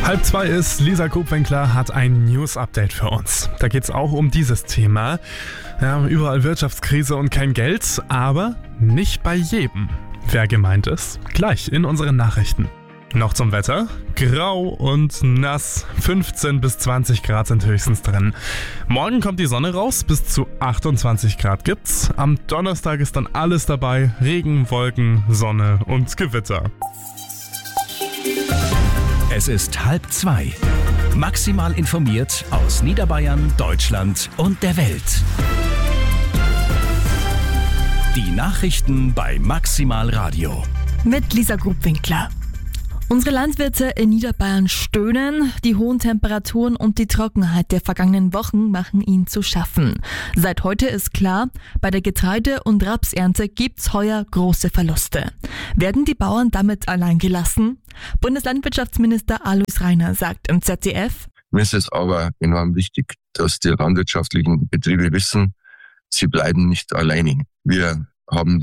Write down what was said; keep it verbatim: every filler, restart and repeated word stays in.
Halb zwei ist, Lisa Grubwinkler hat ein News-Update für uns. Da geht es auch um dieses Thema. Ja, überall Wirtschaftskrise und kein Geld, aber nicht bei jedem. Wer gemeint ist, gleich in unseren Nachrichten. Noch zum Wetter. Grau und nass. fünfzehn bis zwanzig Grad sind höchstens drin. Morgen kommt die Sonne raus, bis zu achtundzwanzig Grad gibt's. Am Donnerstag ist dann alles dabei. Regen, Wolken, Sonne und Gewitter. Es ist halb zwei. Maximal informiert aus Niederbayern, Deutschland und der Welt. Die Nachrichten bei Maximal Radio. Mit Lisa Grubwinkler. Unsere Landwirte in Niederbayern stöhnen. Die hohen Temperaturen und die Trockenheit der vergangenen Wochen machen ihnen zu schaffen. Seit heute ist klar, bei der Getreide- und Rapsernte gibt's heuer große Verluste. Werden die Bauern damit allein gelassen? Bundeslandwirtschaftsminister Alois Rainer sagt im Z D F: Mir ist es aber enorm wichtig, dass die landwirtschaftlichen Betriebe wissen, sie bleiben nicht alleine. Wir haben